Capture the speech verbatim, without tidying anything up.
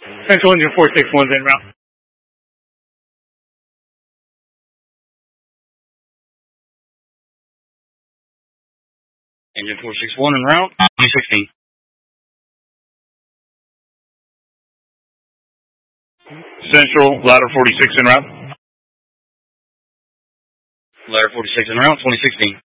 Central Engine four six one's en route. Engine four six one en route, twenty sixteen. Central, ladder forty-six en route. Ladder forty-six en route, twenty sixteen.